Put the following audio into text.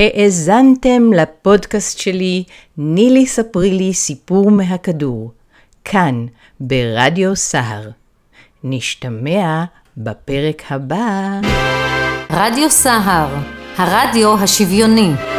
האזנתם לפודקאסט שלי, נילי ספרי לי סיפור מהכדור, כאן ברדיו סהר. נשתמע בפרק הבא. רדיו סהר, הרדיו השוויוני.